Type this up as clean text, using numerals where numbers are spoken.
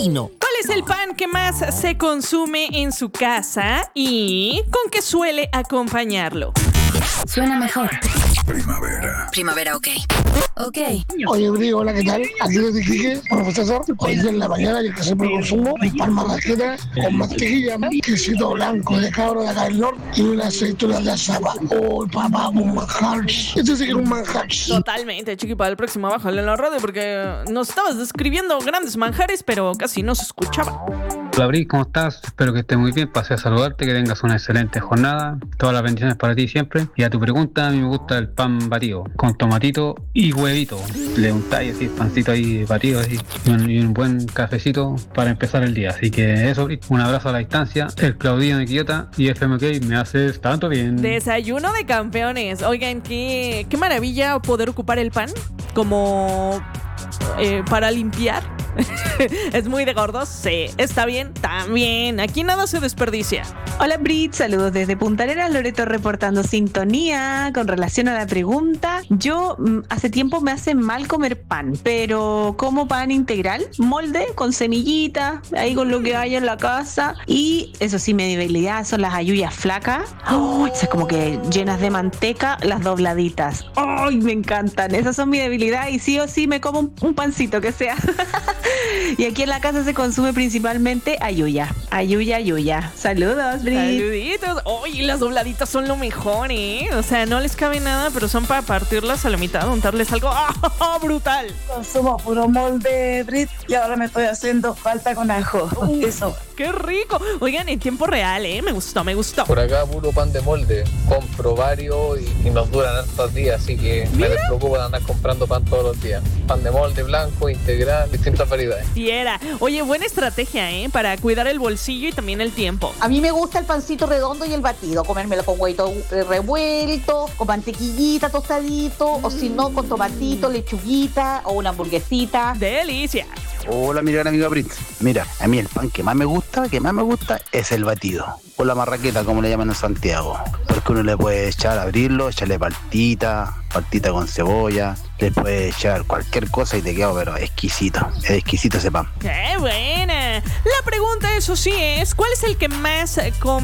fino. ¿Cuál es el pan que más se consume en su casa y con qué suele acompañarlo? Suena mejor. Primavera. Primavera, ok. Ok. Oye, Bri, hola, ¿qué tal? Aquí desde Quique, profesor. Hoy día en la mañana, yo que siempre consumo un pan marraqueta con mantequilla, quesito blanco de cabro de acá del norte y unas aceitunas de azapa. Oh, papá, un manjar. Este sí que es un manjar. Totalmente, chiqui, para el próximo bájale en la radio porque nos estabas describiendo grandes manjares, pero casi no se escuchaba. Hola Bri, ¿cómo estás? Espero que estés muy bien. Pasé a saludarte, que tengas una excelente jornada. Todas las bendiciones para ti siempre. Y a tu pregunta, a mí me gusta el pan batido, con tomatito y huevito. Le untáis así, pancito ahí batido así, y un buen cafecito para empezar el día. Así que eso, Bri. Un abrazo a la distancia. El Claudino de Quillota y FMK, me haces tanto bien. Desayuno de campeones. Oigan, qué maravilla poder ocupar el pan como para limpiar. Es muy de gordos, sí. Está bien, también. Aquí nada se desperdicia. Hola Brit, saludos desde Punta Arenas, Loreto reportando sintonía. Con relación a la pregunta, yo hace tiempo me hace mal comer pan, pero como pan integral, molde con semillita, ahí con lo que haya en la casa. Y eso sí, mi debilidad son las halluyas flacas. ¡Oh! Esas como que llenas de manteca, las dobladitas. ¡Ay! Me encantan, esas son mi debilidad y sí o sí me como un pancito que sea. Y aquí en la casa se consume principalmente hallyu. Hallyu. Saludos, Brit. Saluditos. Oye, las dobladitas son lo mejor, ¿eh? O sea, no les cabe nada, pero son para partirlas a la mitad, untarles algo brutal. Consumo puro molde, Brit, y ahora me estoy haciendo falta con ajo. Eso. ¡Qué rico! Oigan, en tiempo real, ¿eh? Me gustó. Por acá puro pan de molde. Compro varios y nos duran hartos días, así que me despreocupo de andar comprando pan todos los días. Pan de molde, blanco, integral, distintas variedades. Fiera. Oye, buena estrategia, ¿eh? Para cuidar el bolsillo y también el tiempo. A mí me gusta el pancito redondo y el batido, comérmelo con huevito revuelto, con mantequillita tostadito, o si no, con tomatito, lechuguita o una hamburguesita. ¡Delicia! Hola, mi gran amiga Brit. Mira, a mí el pan que más me gusta es el batido, o la marraqueta, como le llaman en Santiago, porque uno le puede echar, abrirlo, echarle partita con cebolla, le puede echar cualquier cosa y te queda, pero exquisito ese pan. ¡Qué buena! La pregunta, eso sí, es ¿cuál es el que más